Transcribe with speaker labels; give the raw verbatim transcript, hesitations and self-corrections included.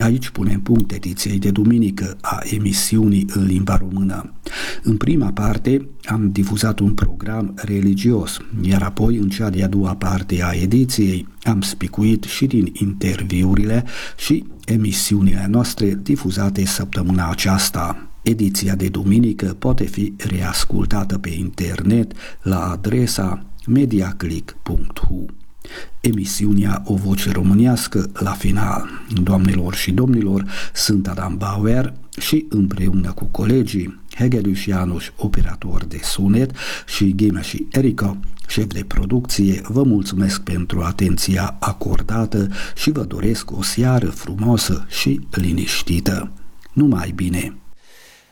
Speaker 1: Aici punem punct ediției de duminică a emisiunii în limba română. În prima parte am difuzat un program religios, iar apoi în cea de-a doua parte a ediției am spicuit și din interviurile și emisiunile noastre difuzate săptămâna aceasta. Ediția de duminică poate fi reascultată pe internet la adresa mediaclick punct hu. Emisiunea O Voce Românească la final. Doamnelor și domnilor, sunt Adam Bauer și împreună cu colegii Hegelius János, operator de sunet, și Ghime și Erica, șef de producție, vă mulțumesc pentru atenția acordată și vă doresc o seară frumoasă și liniștită. Numai bine!